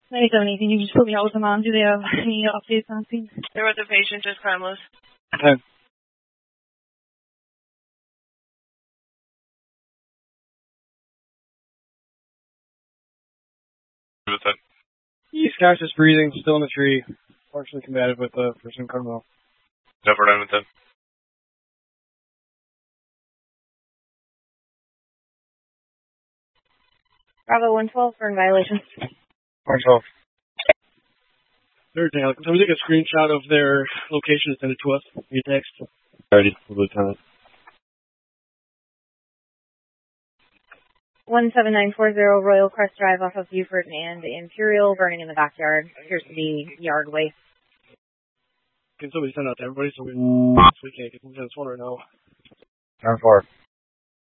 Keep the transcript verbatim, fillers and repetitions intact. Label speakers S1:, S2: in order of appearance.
S1: ninety-seven, can you just put me out with them on? Do they have any updates on scene?
S2: They're with the patient, just harmless.
S3: Okay.
S4: With that.
S3: He's conscious breathing, still in the tree, partially combative with the person criminal.
S4: Never done with that.
S1: Bravo one twelve for violation.
S3: one twelve. Third thing, can somebody take a screenshot of their location and send it to us via text?
S5: Already, Lieutenant.
S1: one seven nine four zero Royal Crest Drive off of Buford and Imperial, burning in the backyard. Appears to be yard waste.
S3: Can somebody send out to everybody so we, so we can't get into this one right now?
S5: Turn four.